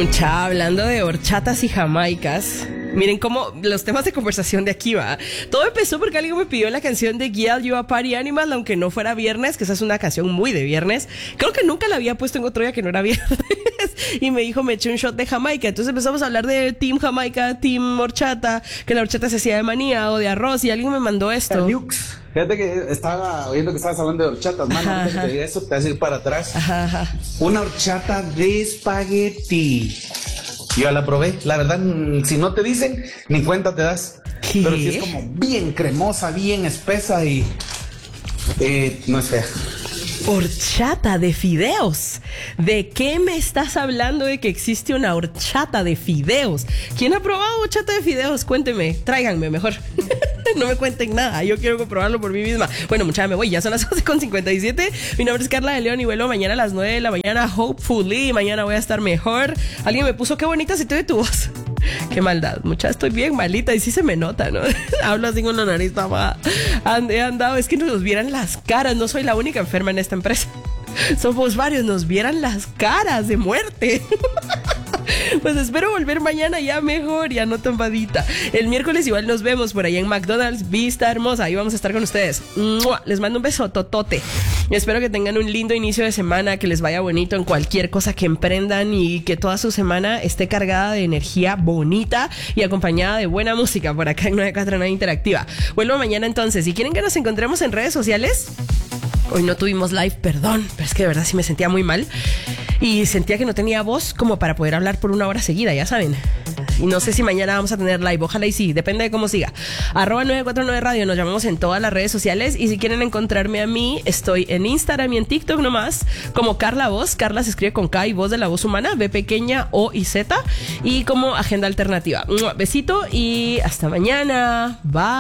Mucha, hablando de horchatas y jamaicas. Miren cómo los temas de conversación de aquí va. Todo empezó porque alguien me pidió la canción de Gyal You a Party Animal, aunque no fuera viernes, que esa es una canción muy de viernes. Creo que nunca la había puesto en otro día que no era viernes. Y me dijo, me eché un shot de Jamaica. Entonces empezamos a hablar de Team Jamaica, Team Horchata, que la horchata se hacía de maní o de arroz, y alguien me mandó esto. Fíjate que estaba oyendo que estabas hablando de horchatas, mano. Antes de que te diga eso, te vas a ir para atrás. Una horchata de espagueti. Yo ya la probé, la verdad, si no te dicen, ni cuenta te das. ¿Qué? Pero sí es como bien cremosa, bien espesa y no es fea. Horchata de fideos. ¿De qué me estás hablando de que existe una horchata de fideos? ¿Quién ha probado horchata de fideos? Cuénteme, tráiganme mejor. No me cuenten nada, yo quiero comprobarlo por mí misma. Bueno, muchacha, me voy, ya son las 11:57. Mi nombre es Carla de León y vuelo mañana a las 9 de la mañana, hopefully. Mañana voy a estar mejor. Alguien me puso, qué bonita se te ve tu voz. Qué maldad, muchacha, estoy bien malita y sí se me nota, ¿no? Hablo así con la nariz tapada. He andado, es que nos vieran las caras, no soy la única enferma en esta empresa. Somos varios, nos vieran las caras de muerte. Pues espero volver mañana ya mejor, ya no tan badita. El miércoles igual nos vemos por allá en McDonald's, Vista Hermosa. Ahí vamos a estar con ustedes. ¡Mua! Les mando un beso totote. Espero que tengan un lindo inicio de semana, que les vaya bonito en cualquier cosa que emprendan y que toda su semana esté cargada de energía bonita y acompañada de buena música por acá en 949 Interactiva. Vuelvo mañana entonces. Si quieren que nos encontremos en redes sociales, hoy no tuvimos live, perdón, pero es que de verdad sí me sentía muy mal y sentía que no tenía voz como para poder hablar por una hora seguida, ya saben. Y no sé si mañana vamos a tener live, ojalá y sí, depende de cómo siga. @949 Radio, nos llamamos en todas las redes sociales y si quieren encontrarme a mí, estoy en Instagram y en TikTok nomás, como Carla Voz. Carla se escribe con K y Voz de la voz humana, B pequeña, O y Z, y como Agenda Alternativa. Besito y hasta mañana, bye.